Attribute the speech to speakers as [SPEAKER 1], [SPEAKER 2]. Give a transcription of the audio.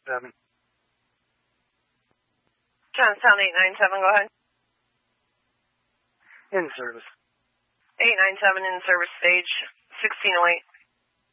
[SPEAKER 1] 897.
[SPEAKER 2] Johnstown 897, go ahead.
[SPEAKER 1] In service.
[SPEAKER 2] 897 in service, stage 1608.